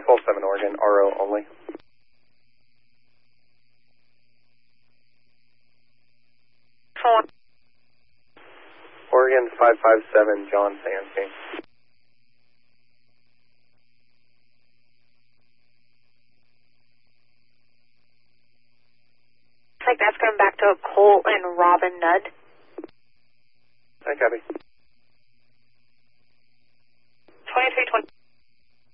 12-7 Oregon, RO only. Oregon 557, John Sanstein. Looks like that's going back to Colt and Robin Nudd. I copy. 2320.